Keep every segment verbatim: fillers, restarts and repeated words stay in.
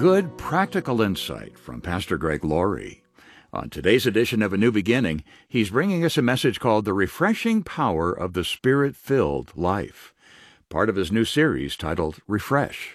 good, practical insight from Pastor Greg Laurie. On today's edition of A New Beginning, he's bringing us a message called The Refreshing Power of the Spirit-Filled Life, part of his new series titled Refresh.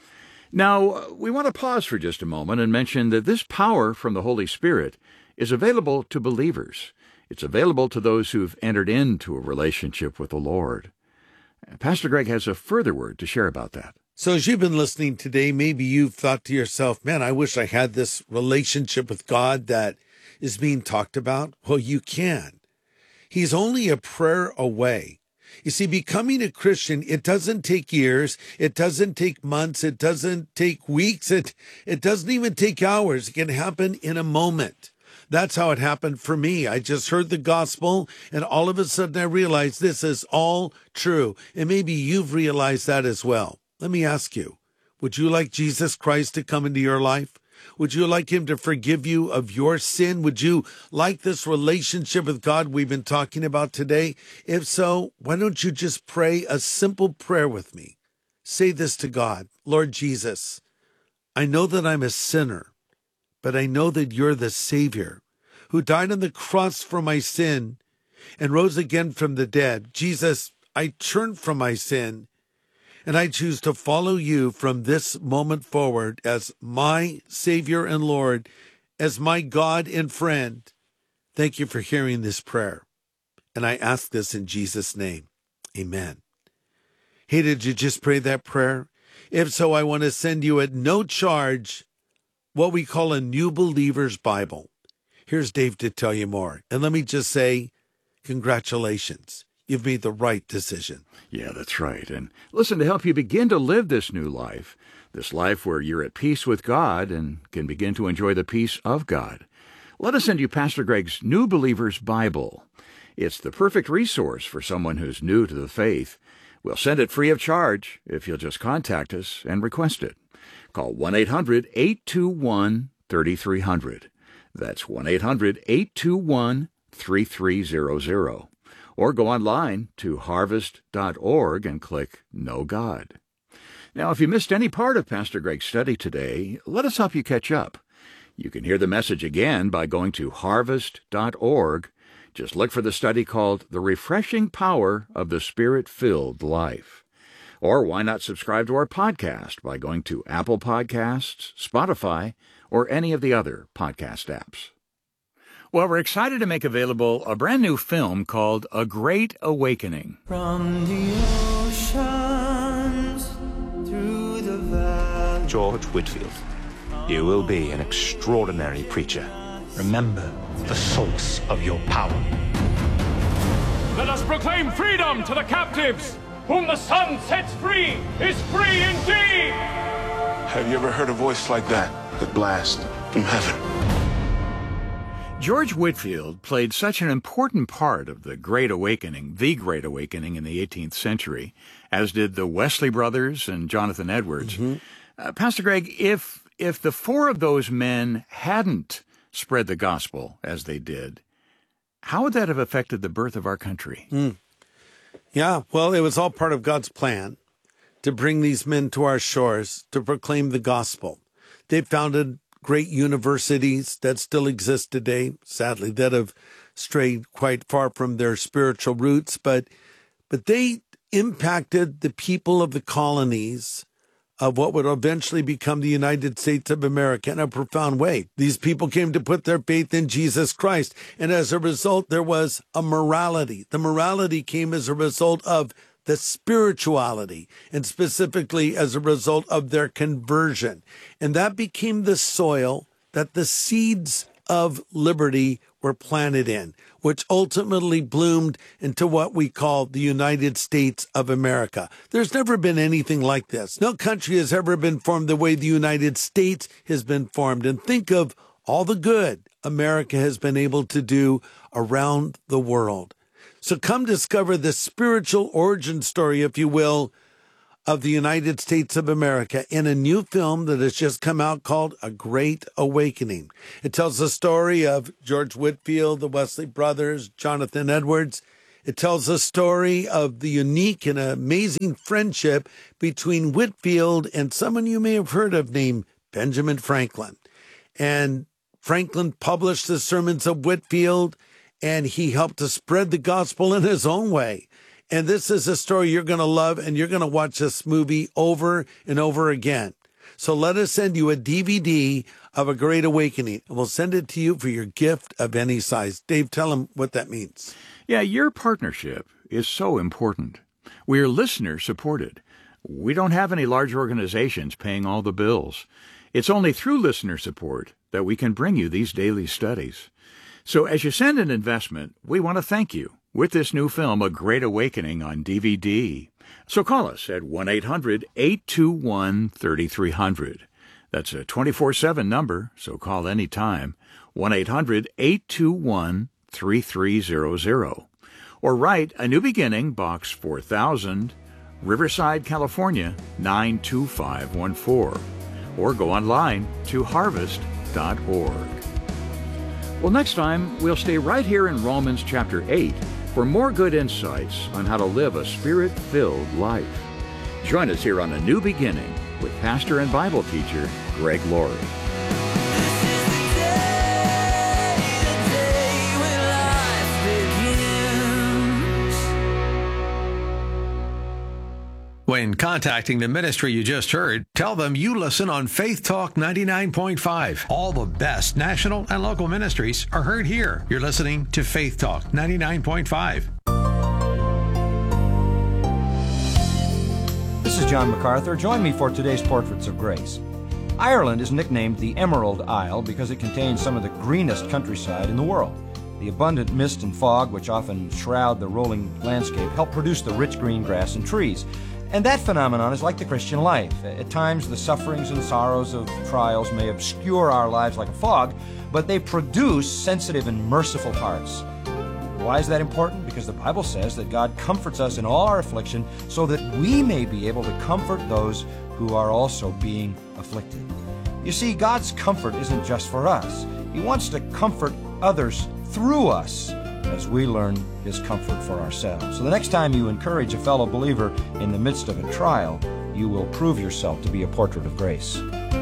Now, we want to pause for just a moment and mention that this power from the Holy Spirit is available to believers. It's available to those who've entered into a relationship with the Lord. Pastor Greg has a further word to share about that. So as you've been listening today, maybe you've thought to yourself, man, I wish I had this relationship with God that is being talked about. Well, you can. He's only a prayer away. You see, becoming a Christian, it doesn't take years. It doesn't take months. It doesn't take weeks. It, it doesn't even take hours. It can happen in a moment. That's how it happened for me. I just heard the gospel, and all of a sudden I realized this is all true. And maybe you've realized that as well. Let me ask you, would you like Jesus Christ to come into your life? Would you like him to forgive you of your sin? Would you like this relationship with God we've been talking about today? If so, why don't you just pray a simple prayer with me? Say this to God: Lord Jesus, I know that I'm a sinner, but I know that you're the Savior who died on the cross for my sin and rose again from the dead. Jesus, I turn from my sin, and I choose to follow you from this moment forward as my Savior and Lord, as my God and friend. Thank you for hearing this prayer. And I ask this in Jesus' name. Amen. Hey, did you just pray that prayer? If so, I want to send you at no charge what we call a New Believer's Bible. Here's Dave to tell you more. And let me just say, congratulations. You've made the right decision. Yeah, that's right. And listen, to help you begin to live this new life, this life where you're at peace with God and can begin to enjoy the peace of God, let us send you Pastor Greg's New Believer's Bible. It's the perfect resource for someone who's new to the faith. We'll send it free of charge if you'll just contact us and request it. Call one eight hundred, eight two one, three three zero zero. That's one eight hundred, eight two one, three three zero zero. Or go online to harvest dot org and click Know God. Now, if you missed any part of Pastor Greg's study today, let us help you catch up. You can hear the message again by going to harvest dot org. Just look for the study called The Refreshing Power of the Spirit-Filled Life. Or why not subscribe to our podcast by going to Apple Podcasts, Spotify, or any of the other podcast apps. Well, we're excited to make available a brand new film called A Great Awakening. From the oceans through the valley. George Whitefield, you will be an extraordinary preacher. Remember the source of your power. Let us proclaim freedom to the captives. Whom the Son sets free is free indeed. Have you ever heard a voice like that? The blast from heaven. George Whitefield played such an important part of the Great Awakening, the Great Awakening in the eighteenth century, as did the Wesley brothers and Jonathan Edwards. Mm-hmm. Uh, Pastor Greg, if if the four of those men hadn't spread the gospel as they did, how would that have affected the birth of our country? Mm. Yeah, well, it was all part of God's plan to bring these men to our shores to proclaim the gospel. They founded great universities that still exist today, sadly, that have strayed quite far from their spiritual roots, but but they impacted the people of the colonies of what would eventually become the United States of America in a profound way. These people came to put their faith in Jesus Christ, and as a result, there was a morality. The morality came as a result of the spirituality, and specifically as a result of their conversion. And that became the soil that the seeds of liberty were planted in, which ultimately bloomed into what we call the United States of America. There's never been anything like this. No country has ever been formed the way the United States has been formed. And think of all the good America has been able to do around the world. So come discover the spiritual origin story, if you will, of the United States of America in a new film that has just come out called A Great Awakening. It tells the story of George Whitefield, the Wesley brothers, Jonathan Edwards. It tells the story of the unique and amazing friendship between Whitefield and someone you may have heard of named Benjamin Franklin. And Franklin published the sermons of Whitefield, and he helped to spread the gospel in his own way. And this is a story you're going to love, and you're going to watch this movie over and over again. So let us send you a D V D of A Great Awakening, and we'll send it to you for your gift of any size. Dave, tell them what that means. Yeah, your partnership is so important. We are listener-supported. We don't have any large organizations paying all the bills. It's only through listener support that we can bring you these daily studies. So as you send an investment, we want to thank you with this new film, A Great Awakening, on D V D. So call us at one eight hundred, eight two one, three three zero zero. That's a twenty-four seven number, so call any time. one eight hundred, eight two one, three three zero zero. Or write A New Beginning, Box four thousand, Riverside, California, nine two five one four. Or go online to harvest dot org. Well, next time, we'll stay right here in Romans chapter eight for more good insights on how to live a Spirit-filled life. Join us here on A New Beginning with pastor and Bible teacher Greg Laurie. When contacting the ministry you just heard, tell them you listen on Faith Talk ninety-nine point five. All the best national and local ministries are heard here. You're listening to Faith Talk ninety-nine point five. This is John MacArthur. Join me for today's Portraits of Grace. Ireland is nicknamed the Emerald Isle because it contains some of the greenest countryside in the world. The abundant mist and fog, which often shroud the rolling landscape, help produce the rich green grass and trees. And that phenomenon is like the Christian life. At times, the sufferings and sorrows of trials may obscure our lives like a fog, but they produce sensitive and merciful hearts. Why is that important? Because the Bible says that God comforts us in all our affliction so that we may be able to comfort those who are also being afflicted. You see, God's comfort isn't just for us. He wants to comfort others through us as we learn His comfort for ourselves. So the next time you encourage a fellow believer in the midst of a trial, you will prove yourself to be a portrait of grace.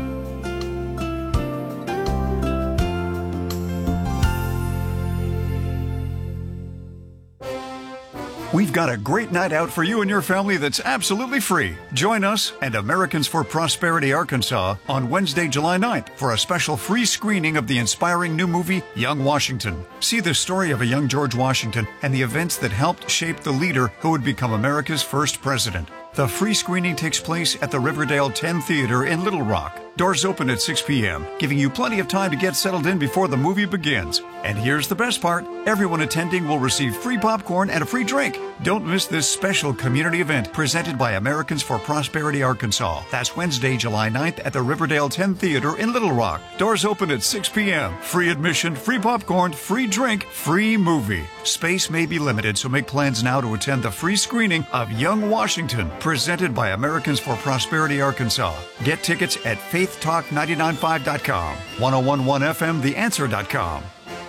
We've got a great night out for you and your family that's absolutely free. Join us and Americans for Prosperity Arkansas on Wednesday, July ninth for a special free screening of the inspiring new movie, Young Washington. See the story of a young George Washington and the events that helped shape the leader who would become America's first president. The free screening takes place at the Riverdale ten Theater in Little Rock. Doors open at six p.m., giving you plenty of time to get settled in before the movie begins. And here's the best part. Everyone attending will receive free popcorn and a free drink. Don't miss this special community event presented by Americans for Prosperity Arkansas. That's Wednesday, July ninth at the Riverdale ten Theater in Little Rock. Doors open at six p.m. Free admission, free popcorn, free drink, free movie. Space may be limited, so make plans now to attend the free screening of Young Washington, presented by Americans for Prosperity Arkansas. Get tickets at faith talk nine nine five dot com, ten eleven F M the answer dot com.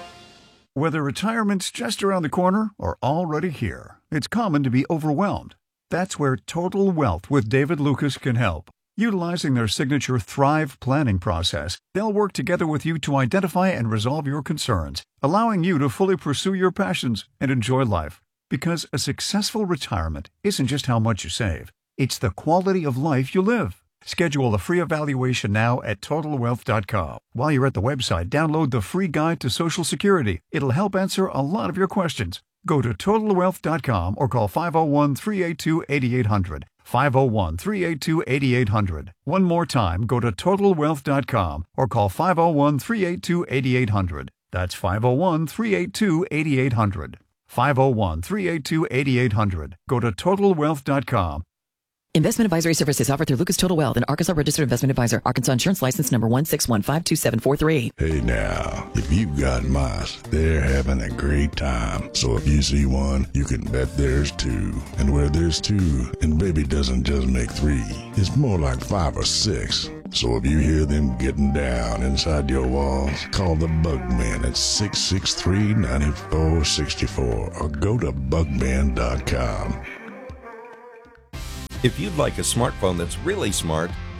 Whether retirement's just around the corner or already here, it's common to be overwhelmed. That's where Total Wealth with David Lucas can help. Utilizing their signature Thrive planning process, they'll work together with you to identify and resolve your concerns, allowing you to fully pursue your passions and enjoy life. Because a successful retirement isn't just how much you save, it's the quality of life you live. Schedule a free evaluation now at total wealth dot com. While you're at the website, download the free guide to Social Security. It'll help answer a lot of your questions. Go to total wealth dot com or call five oh one, three eight two, eight eight hundred. five oh one, three eight two, eight eight hundred. One more time, go to total wealth dot com or call five oh one, three eight two, eight eight hundred. That's five oh one, three eight two, eight eight hundred. five oh one, three eight two, eight eight hundred. Go to total wealth dot com. Investment advisory services offered through Lucas Total Wealth, an Arkansas registered investment advisor. Arkansas insurance license number one six one five two seven four three. Hey now, if you've got mice, they're having a great time. So if you see one, you can bet there's two. And where there's two, and baby doesn't just make three, it's more like five or six. So if you hear them getting down inside your walls, call the Bugman at six six three, nine four six four or go to bugman dot com. If you'd like a smartphone that's really smart,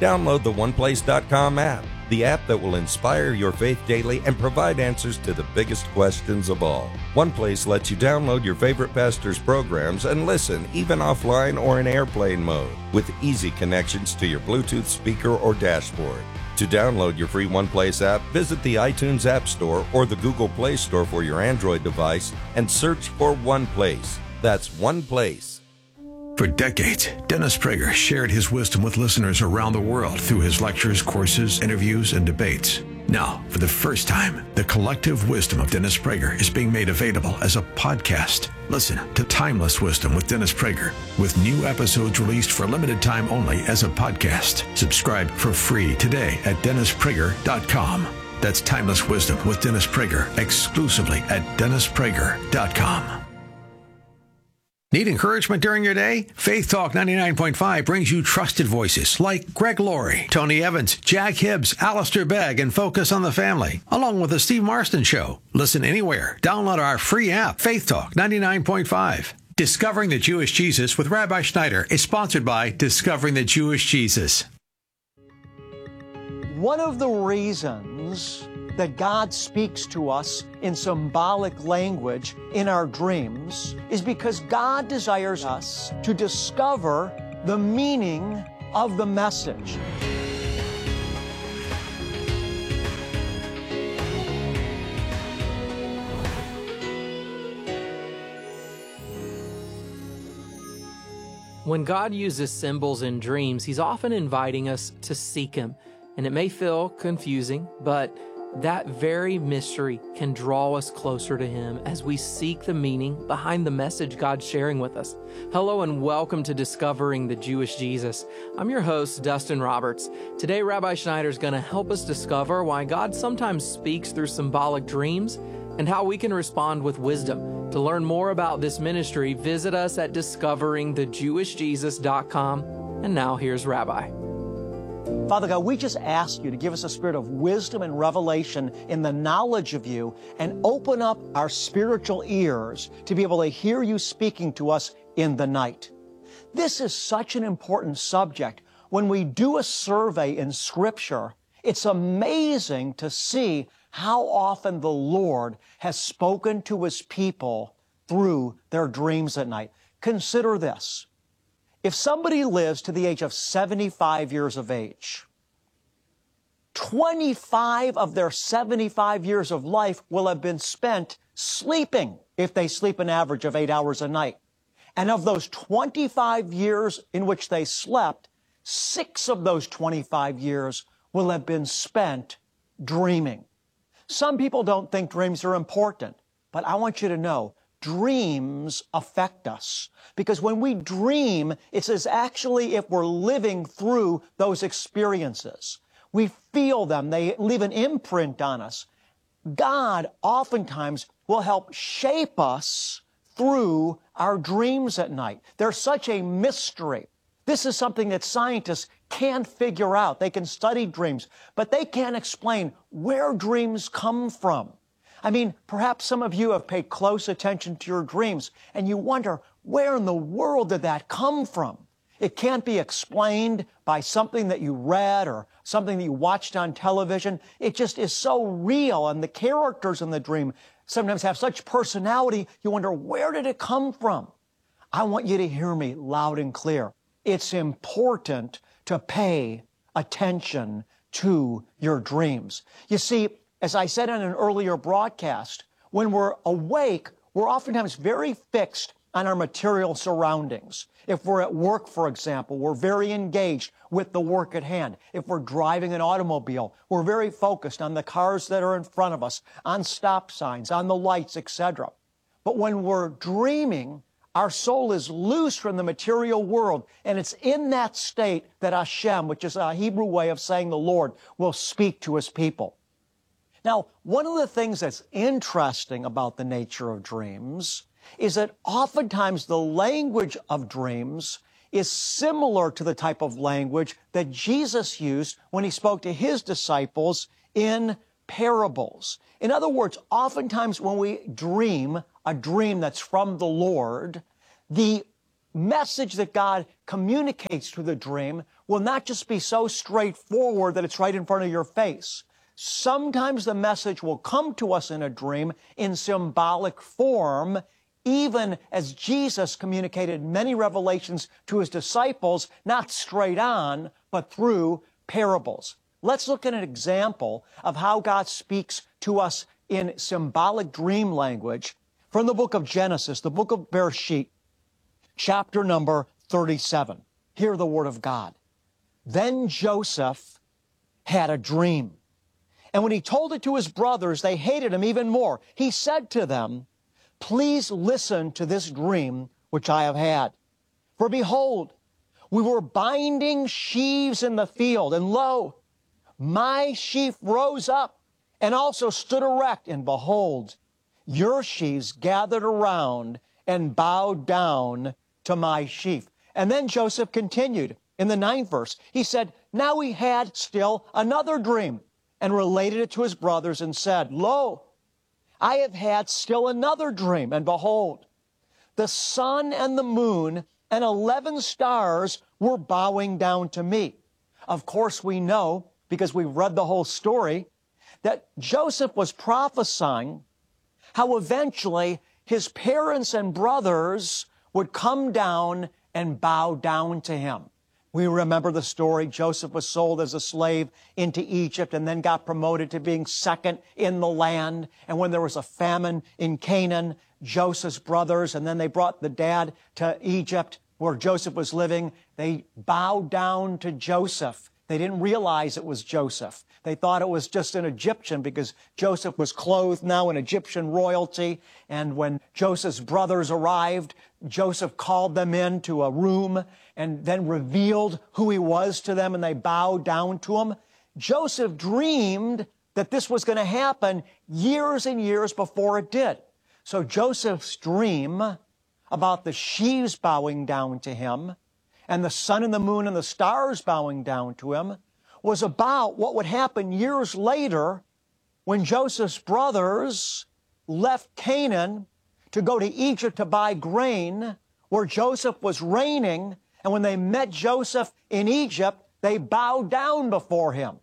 Download the one place dot com app, the app that will inspire your faith daily and provide answers to the biggest questions of all. OnePlace lets you download your favorite pastor's programs and listen, even offline or in airplane mode, with easy connections to your Bluetooth speaker or dashboard. To download your free OnePlace app, visit the iTunes App Store or the Google Play Store for your Android device and search for OnePlace. That's OnePlace. For decades, Dennis Prager shared his wisdom with listeners around the world through his lectures, courses, interviews, and debates. Now, for the first time, the collective wisdom of Dennis Prager is being made available as a podcast. Listen to Timeless Wisdom with Dennis Prager, with new episodes released for a limited time only as a podcast. Subscribe for free today at dennis prager dot com. That's Timeless Wisdom with Dennis Prager, exclusively at dennis prager dot com. Need encouragement during your day? Faith Talk ninety-nine point five brings you trusted voices like Greg Laurie, Tony Evans, Jack Hibbs, Alistair Begg, and Focus on the Family, along with The Steve Marston Show. Listen anywhere. Download our free app, Faith Talk ninety-nine point five. Discovering the Jewish Jesus with Rabbi Schneider is sponsored by Discovering the Jewish Jesus. One of the reasons that God speaks to us in symbolic language in our dreams is because God desires us to discover the meaning of the message. When God uses symbols in dreams, He's often inviting us to seek Him. And it may feel confusing, but that very mystery can draw us closer to Him as we seek the meaning behind the message God's sharing with us. Hello and welcome to Discovering the Jewish Jesus. I'm your host, Dustin Roberts. Today, Rabbi Schneider is going to help us discover why God sometimes speaks through symbolic dreams and how we can respond with wisdom. To learn more about this ministry, visit us at discovering the jewish jesus dot com. And now here's Rabbi. Father God, we just ask you to give us a spirit of wisdom and revelation in the knowledge of you and open up our spiritual ears to be able to hear you speaking to us in the night. This is such an important subject. When we do a survey in Scripture, it's amazing to see how often the Lord has spoken to His people through their dreams at night. Consider this. If somebody lives to the age of seventy-five years of age, twenty-five of their seventy-five years of life will have been spent sleeping, if they sleep an average of eight hours a night. And of those twenty-five years in which they slept, six of those twenty-five years will have been spent dreaming. Some people don't think dreams are important, but I want you to know, dreams affect us, because when we dream, it's as actually if we're living through those experiences. We feel them. They leave an imprint on us. God oftentimes will help shape us through our dreams at night. They're such a mystery. This is something that scientists can't figure out. They can study dreams, but they can't explain where dreams come from. I mean, perhaps some of you have paid close attention to your dreams, and you wonder, where in the world did that come from? It can't be explained by something that you read or something that you watched on television. It just is so real, and the characters in the dream sometimes have such personality, you wonder, where did it come from? I want you to hear me loud and clear. It's important to pay attention to your dreams. You see, as I said in an earlier broadcast, when we're awake, we're oftentimes very fixed on our material surroundings. If we're at work, for example, we're very engaged with the work at hand. If we're driving an automobile, we're very focused on the cars that are in front of us, on stop signs, on the lights, et cetera. But when we're dreaming, our soul is loose from the material world, and it's in that state that Hashem, which is a Hebrew way of saying the Lord, will speak to His people. Now, one of the things that's interesting about the nature of dreams is that oftentimes the language of dreams is similar to the type of language that Jesus used when He spoke to His disciples in parables. In other words, oftentimes when we dream a dream that's from the Lord, the message that God communicates through the dream will not just be so straightforward that it's right in front of your face. Sometimes the message will come to us in a dream in symbolic form, even as Jesus communicated many revelations to his disciples, not straight on, but through parables. Let's look at an example of how God speaks to us in symbolic dream language from the book of Genesis, the book of Bereshit, chapter number thirty-seven. Hear the word of God. Then Joseph had a dream, and when he told it to his brothers, they hated him even more. He said to them, "Please listen to this dream which I have had. For behold, we were binding sheaves in the field, and lo, my sheaf rose up and also stood erect, and behold, your sheaves gathered around and bowed down to my sheaf." And then Joseph continued in the ninth verse. He said, "Now he had still another dream, and related it to his brothers and said, Lo, I have had still another dream, and behold, the sun and the moon and eleven stars were bowing down to me." Of course, we know, because we've read the whole story, that Joseph was prophesying how eventually his parents and brothers would come down and bow down to him. We remember the story. Joseph was sold as a slave into Egypt and then got promoted to being second in the land. And when there was a famine in Canaan, Joseph's brothers, and then they brought the dad to Egypt where Joseph was living, they bowed down to Joseph. They didn't realize it was Joseph. They thought it was just an Egyptian because Joseph was clothed now in Egyptian royalty. And when Joseph's brothers arrived, Joseph called them into a room and then revealed who he was to them, and they bowed down to him. Joseph dreamed that this was going to happen years and years before it did. So Joseph's dream about the sheaves bowing down to him and the sun and the moon and the stars bowing down to him was about what would happen years later when Joseph's brothers left Canaan to go to Egypt to buy grain, where Joseph was reigning. And when they met Joseph in Egypt, they bowed down before him.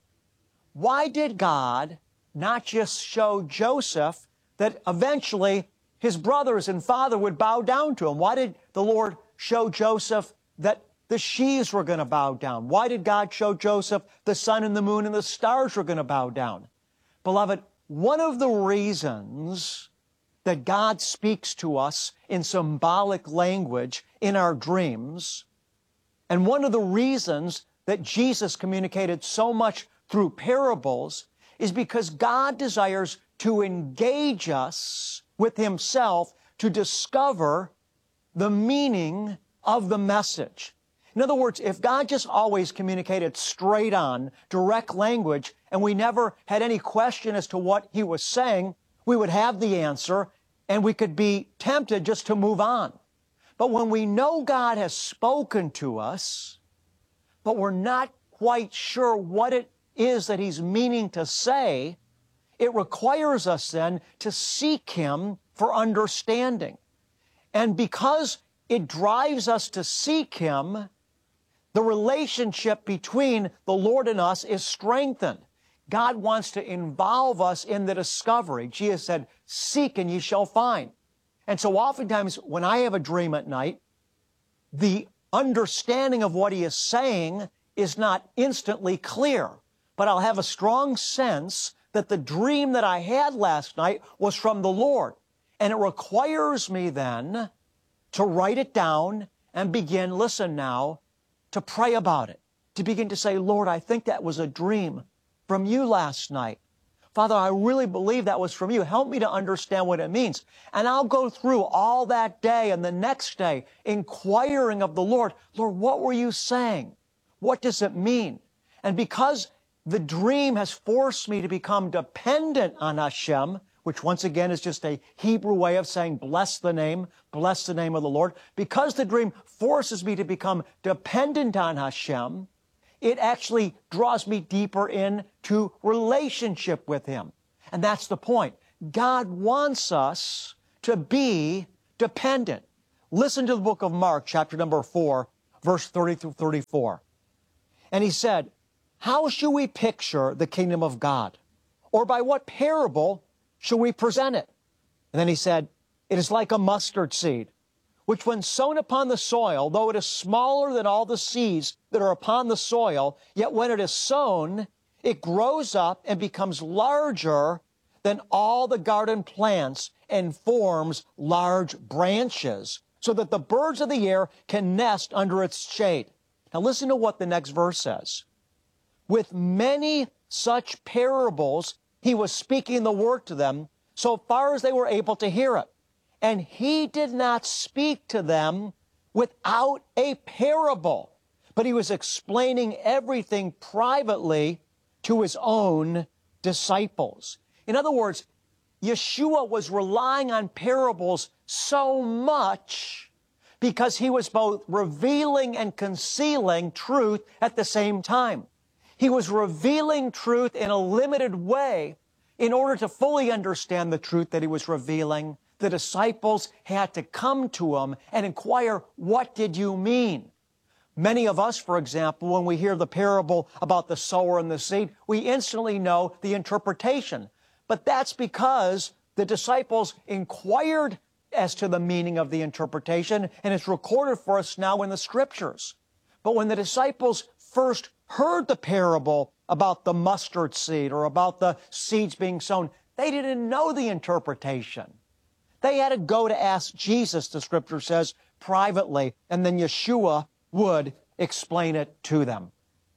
Why did God not just show Joseph that eventually his brothers and father would bow down to him? Why did the Lord show Joseph that the sheaves were going to bow down? Why did God show Joseph the sun and the moon and the stars were going to bow down? Beloved, one of the reasons that God speaks to us in symbolic language in our dreams, and one of the reasons that Jesus communicated so much through parables, is because God desires to engage us with himself to discover the meaning of the message. In other words, if God just always communicated straight on, direct language, and we never had any question as to what he was saying, we would have the answer and we could be tempted just to move on. But when we know God has spoken to us, but we're not quite sure what it is that he's meaning to say, it requires us then to seek him for understanding. And because it drives us to seek him, the relationship between the Lord and us is strengthened. God wants to involve us in the discovery. Jesus said, "Seek and ye shall find." And so oftentimes when I have a dream at night, the understanding of what he is saying is not instantly clear, but I'll have a strong sense that the dream that I had last night was from the Lord. And it requires me then to write it down and begin, listen now, to pray about it, to begin to say, "Lord, I think that was a dream from you last night. Father, I really believe that was from you. Help me to understand what it means." And I'll go through all that day and the next day inquiring of the Lord, "Lord, what were you saying? What does it mean?" And because the dream has forced me to become dependent on Hashem, which once again is just a Hebrew way of saying, bless the name, bless the name of the Lord. Because the dream forces me to become dependent on Hashem, it actually draws me deeper into relationship with him. And that's the point. God wants us to be dependent. Listen to the book of Mark, chapter number four, verse thirty through thirty-four. And he said, how should we picture the kingdom of God? Or by what parable should we present it? And then he said, it is like a mustard seed, which when sown upon the soil, though it is smaller than all the seeds that are upon the soil, yet when it is sown, it grows up and becomes larger than all the garden plants and forms large branches, so that the birds of the air can nest under its shade. Now listen to what the next verse says. With many such parables, he was speaking the word to them, so far as they were able to hear it. And he did not speak to them without a parable, but he was explaining everything privately to his own disciples. In other words, Yeshua was relying on parables so much because he was both revealing and concealing truth at the same time. He was revealing truth in a limited way. In order to fully understand the truth that he was revealing, the disciples had to come to him and inquire, what did you mean? Many of us, for example, when we hear the parable about the sower and the seed, we instantly know the interpretation. But that's because the disciples inquired as to the meaning of the interpretation, and it's recorded for us now in the Scriptures. But when the disciples first heard the parable about the mustard seed or about the seeds being sown, they didn't know the interpretation. They had to go to ask Jesus, the Scripture says, privately, and then Yeshua would explain it to them.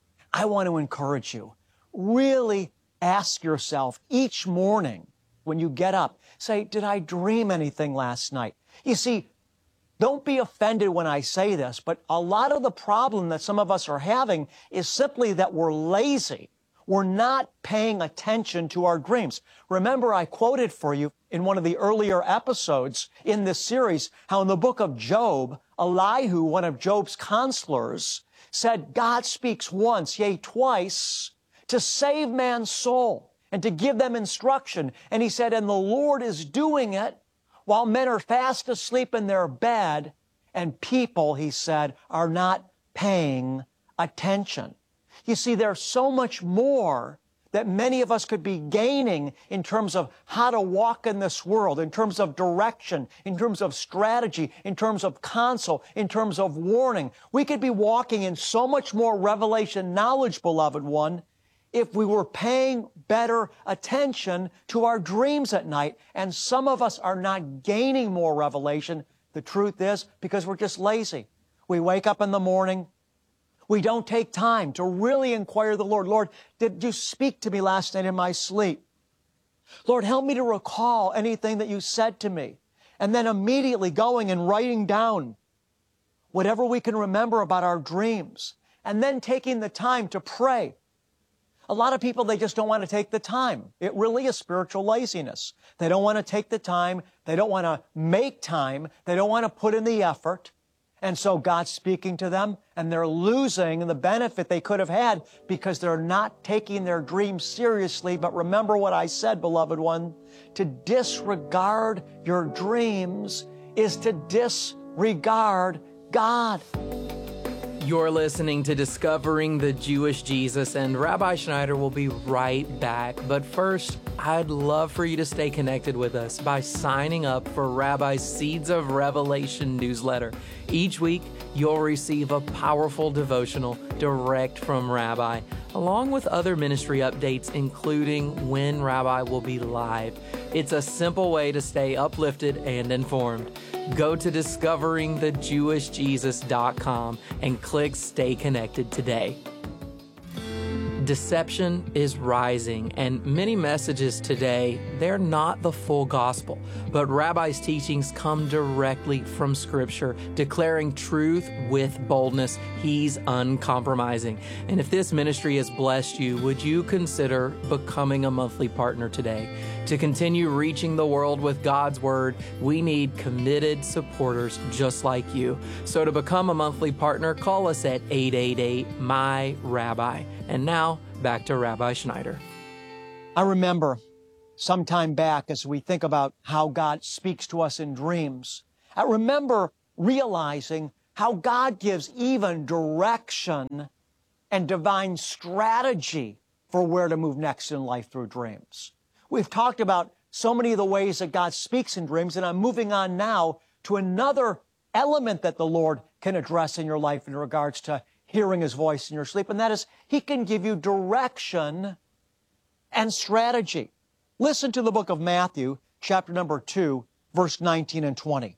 I want to encourage you, really ask yourself each morning when you get up, say, did I dream anything last night? You see, don't be offended when I say this, but a lot of the problem that some of us are having is simply that we're lazy. We're not paying attention to our dreams. Remember, I quoted for you in one of the earlier episodes in this series how in the book of Job, Elihu, one of Job's counselors, said God speaks once, yea, twice, to save man's soul and to give them instruction. And he said, and the Lord is doing it while men are fast asleep in their bed, and people, he said, are not paying attention. You see, there's so much more that many of us could be gaining in terms of how to walk in this world, in terms of direction, in terms of strategy, in terms of counsel, in terms of warning. We could be walking in so much more revelation knowledge, beloved one, if we were paying better attention to our dreams at night. And some of us are not gaining more revelation. The truth is, because we're just lazy. We wake up in the morning. We don't take time to really inquire the Lord. Lord, did you speak to me last night in my sleep? Lord, help me to recall anything that you said to me. And then immediately going and writing down whatever we can remember about our dreams. And then taking the time to pray. A lot of people, they just don't want to take the time. It really is spiritual laziness. They don't want to take the time. They don't want to make time. They don't want to put in the effort. And so God's speaking to them, and they're losing the benefit they could have had because they're not taking their dreams seriously. But remember what I said, beloved one, to disregard your dreams is to disregard God. You're listening to Discovering the Jewish Jesus, and Rabbi Schneider will be right back. But first, I'd love for you to stay connected with us by signing up for Rabbi's Seeds of Revelation newsletter. Each week, you'll receive a powerful devotional direct from Rabbi, along with other ministry updates, including when Rabbi will be live. It's a simple way to stay uplifted and informed. Go to discovering the jewish jesus dot com and click Stay Connected today. Deception is rising, and many messages today, they're not the full gospel, but Rabbi's teachings come directly from Scripture, declaring truth with boldness. He's uncompromising. And if this ministry has blessed you, would you consider becoming a monthly partner today? To continue reaching the world with God's Word, we need committed supporters just like you. So to become a monthly partner, call us at eight eight eight, M Y, Rabbi. And now, back to Rabbi Schneider. I remember some time back as we think about how God speaks to us in dreams, I remember realizing how God gives even direction and divine strategy for where to move next in life through dreams. We've talked about so many of the ways that God speaks in dreams, and I'm moving on now to another element that the Lord can address in your life in regards to hearing His voice in your sleep, and that is He can give you direction and strategy. Listen to the book of Matthew, chapter number two, verse nineteen and twenty.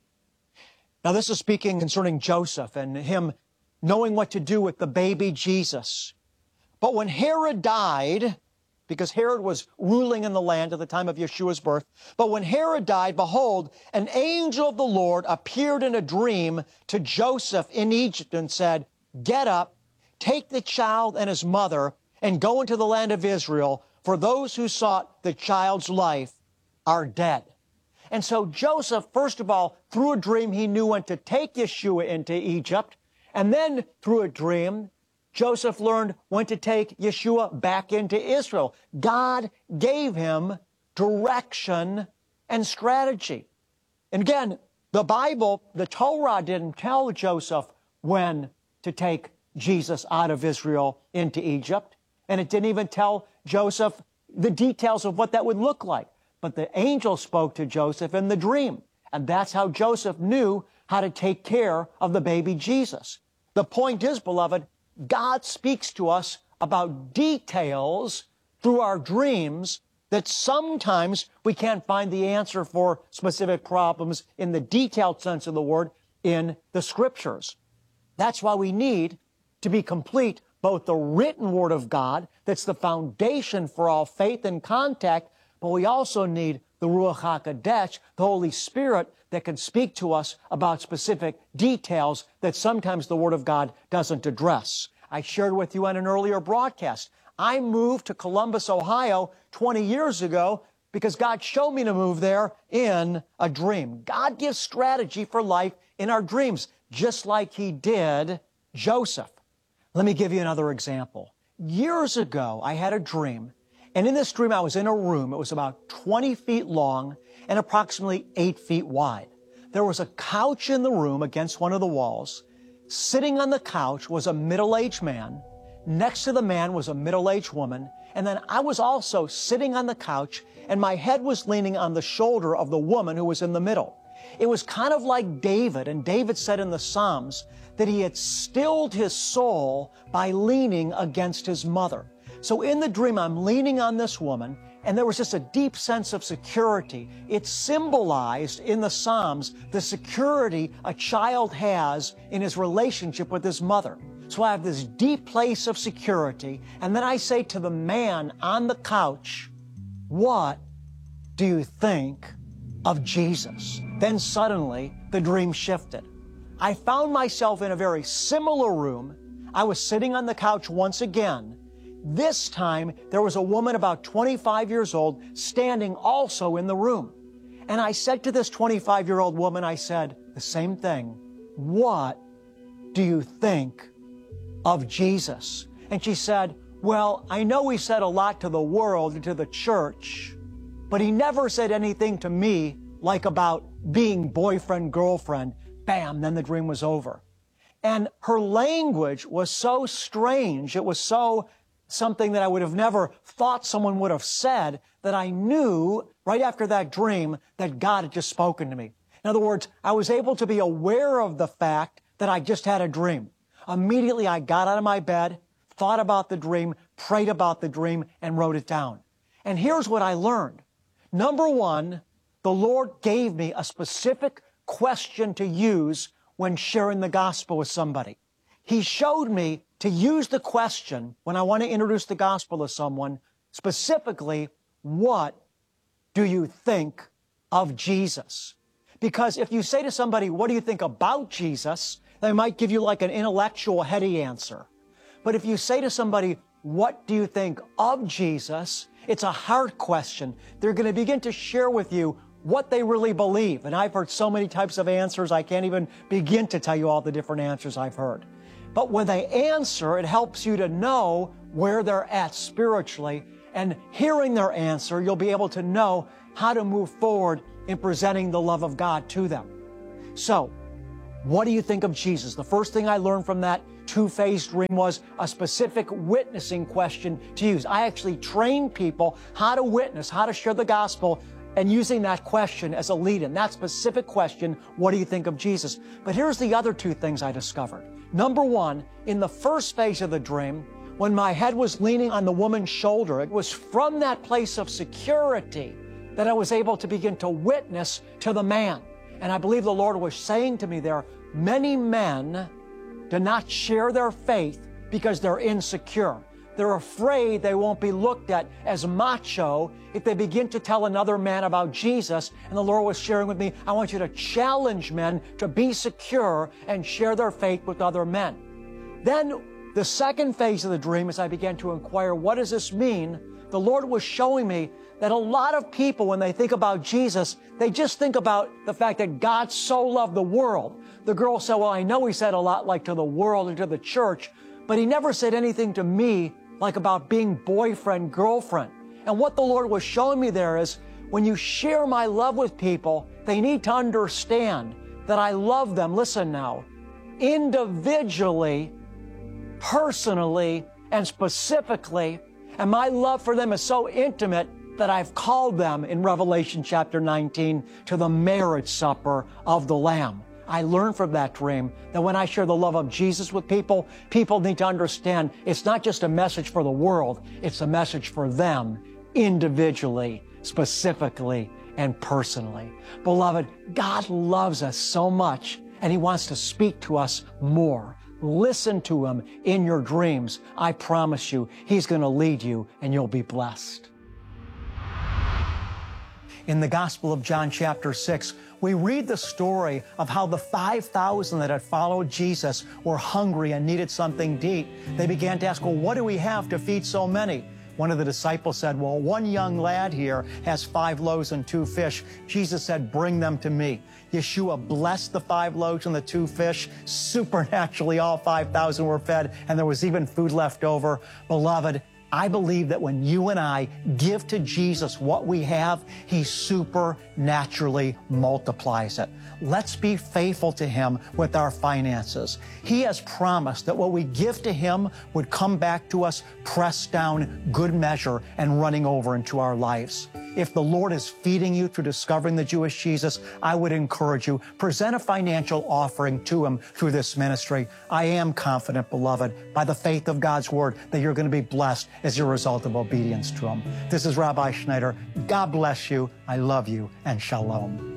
Now this is speaking concerning Joseph and him knowing what to do with the baby Jesus. But when Herod died, because Herod was ruling in the land at the time of Yeshua's birth, but when Herod died, behold, an angel of the Lord appeared in a dream to Joseph in Egypt and said, "Get up, take the child and his mother, and go into the land of Israel, for those who sought the child's life are dead." And so Joseph, first of all, through a dream, he knew when to take Yeshua into Egypt. And then through a dream, Joseph learned when to take Yeshua back into Israel. God gave him direction and strategy. And again, the Bible, the Torah didn't tell Joseph when to take Jesus out of Israel into Egypt. And it didn't even tell Joseph the details of what that would look like. But the angel spoke to Joseph in the dream. And that's how Joseph knew how to take care of the baby Jesus. The point is, beloved, God speaks to us about details through our dreams that sometimes we can't find the answer for specific problems in the detailed sense of the word in the Scriptures. That's why we need to be complete both the written Word of God, that's the foundation for all faith and contact, but we also need the Ruach HaKodesh, the Holy Spirit, that can speak to us about specific details that sometimes the Word of God doesn't address. I shared with you on an earlier broadcast. I moved to Columbus, Ohio twenty years ago because God showed me to move there in a dream. God gives strategy for life in our dreams, just like He did Joseph. Let me give you another example. Years ago, I had a dream, and in this dream, I was in a room. It was about twenty feet long and approximately eight feet wide. There was a couch in the room against one of the walls. Sitting on the couch was a middle-aged man. Next to the man was a middle-aged woman. And then I was also sitting on the couch, and my head was leaning on the shoulder of the woman who was in the middle. It was kind of like David, and David said in the Psalms that he had stilled his soul by leaning against his mother. So in the dream, I'm leaning on this woman, and there was just a deep sense of security. It symbolized in the Psalms the security a child has in his relationship with his mother. So I have this deep place of security, and then I say to the man on the couch, "What do you think of Jesus?" Then suddenly, the dream shifted. I found myself in a very similar room. I was sitting on the couch once again. This time, there was a woman about twenty-five years old standing also in the room. And I said to this twenty-five-year-old woman, I said the same thing, "What do you think of Jesus?" And she said, "Well, I know He said a lot to the world and to the church, but He never said anything to me like about being boyfriend, girlfriend." Bam, then the dream was over. And her language was so strange. It was so something that I would have never thought someone would have said, that I knew right after that dream that God had just spoken to me. In other words, I was able to be aware of the fact that I just had a dream. Immediately I got out of my bed, thought about the dream, prayed about the dream, and wrote it down. And here's what I learned. Number one, the Lord gave me a specific question to use when sharing the gospel with somebody. He showed me to use the question when I want to introduce the gospel to someone, specifically, what do you think of Jesus? Because if you say to somebody, what do you think about Jesus? They might give you like an intellectual, heady answer. But if you say to somebody, what do you think of Jesus? It's a hard question. They're going to begin to share with you what they really believe. And I've heard so many types of answers, I can't even begin to tell you all the different answers I've heard. But when they answer, it helps you to know where they're at spiritually. And hearing their answer, you'll be able to know how to move forward in presenting the love of God to them. So, what do you think of Jesus? The first thing I learned from that two-phase dream was a specific witnessing question to use. I actually trained people how to witness, how to share the gospel, and using that question as a lead-in. That specific question, what do you think of Jesus? But here's the other two things I discovered. Number one, in the first phase of the dream, when my head was leaning on the woman's shoulder, it was from that place of security that I was able to begin to witness to the man. And I believe the Lord was saying to me there, many men do not share their faith because they're insecure. They're afraid they won't be looked at as macho if they begin to tell another man about Jesus. And the Lord was sharing with me, I want you to challenge men to be secure and share their faith with other men. Then the second phase of the dream, as I began to inquire, what does this mean? The Lord was showing me that a lot of people, when they think about Jesus, they just think about the fact that God so loved the world. The girl said, well, I know he said a lot like to the world and to the church, but he never said anything to me like about being boyfriend, girlfriend. And what the Lord was showing me there is when you share my love with people, they need to understand that I love them, listen now, individually, personally, and specifically. And my love for them is so intimate that I've called them in Revelation chapter nineteen to the marriage supper of the Lamb. I learned from that dream that when I share the love of Jesus with people, people need to understand it's not just a message for the world, it's a message for them individually, specifically, and personally. Beloved, God loves us so much, and he wants to speak to us more. Listen to him in your dreams. I promise you, he's going to lead you, and you'll be blessed. In the Gospel of John chapter six, we read the story of how the five thousand that had followed Jesus were hungry and needed something to eat. They began to ask, well, what do we have to feed so many? One of the disciples said, well, one young lad here has five loaves and two fish. Jesus said, bring them to me. Yeshua blessed the five loaves and the two fish. Supernaturally, all five thousand were fed, and there was even food left over. Beloved, I believe that when you and I give to Jesus what we have, he supernaturally multiplies it. Let's be faithful to him with our finances. He has promised that what we give to him would come back to us, pressed down, good measure, and running over into our lives. If the Lord is feeding you through discovering the Jewish Jesus, I would encourage you, present a financial offering to him through this ministry. I am confident, beloved, by the faith of God's word, that you're going to be blessed as a result of obedience to him. This is Rabbi Schneider. God bless you. I love you, and shalom.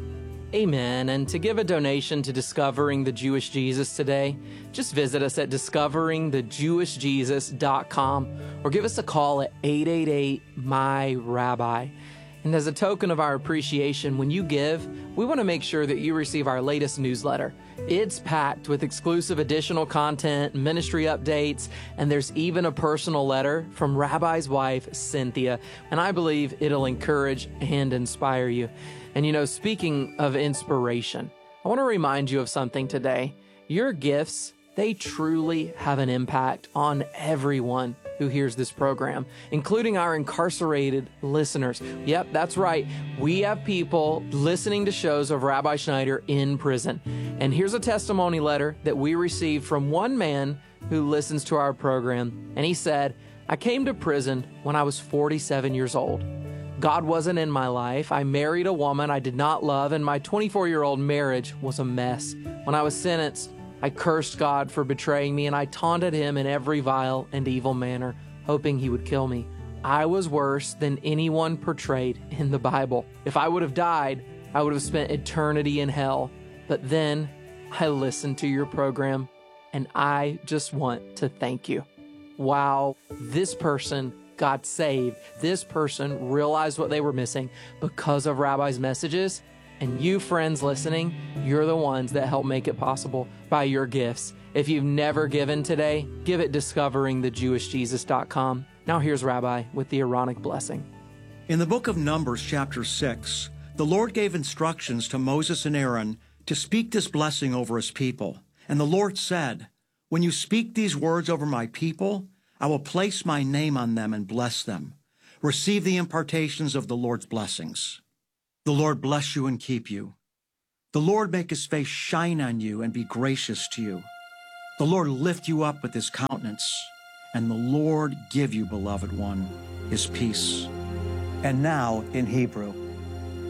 Amen. And to give a donation to Discovering the Jewish Jesus today, just visit us at discovering the jewish jesus dot com or give us a call at eight eight eight, M Y, Rabbi. And as a token of our appreciation, when you give, we want to make sure that you receive our latest newsletter. It's packed with exclusive additional content, ministry updates, and there's even a personal letter from Rabbi's wife, Cynthia. And I believe it'll encourage and inspire you. And you know, speaking of inspiration, I want to remind you of something today. Your gifts, they truly have an impact on everyone who hears this program, including our incarcerated listeners. Yep, that's right. We have people listening to shows of Rabbi Schneider in prison. And here's a testimony letter that we received from one man who listens to our program. And he said, I came to prison when I was forty-seven years old. God wasn't in my life. I married a woman I did not love, and my twenty-four-year-old marriage was a mess. When I was sentenced, I cursed God for betraying me, and I taunted him in every vile and evil manner, hoping he would kill me. I was worse than anyone portrayed in the Bible. If I would have died, I would have spent eternity in hell. But then I listened to your program, and I just want to thank you. Wow, this person got saved. This person realized what they were missing because of Rabbi's messages. And you friends listening, you're the ones that help make it possible by your gifts. If you've never given today, give at discovering the jewish jesus dot com. Now here's Rabbi with the Aaronic blessing. In the book of Numbers, chapter six, the Lord gave instructions to Moses and Aaron to speak this blessing over his people. And the Lord said, when you speak these words over my people, I will place my name on them and bless them. Receive the impartations of the Lord's blessings. The Lord bless you and keep you. The Lord make his face shine on you and be gracious to you. The Lord lift you up with his countenance, and the Lord give you, beloved one, his peace. And now, in Hebrew.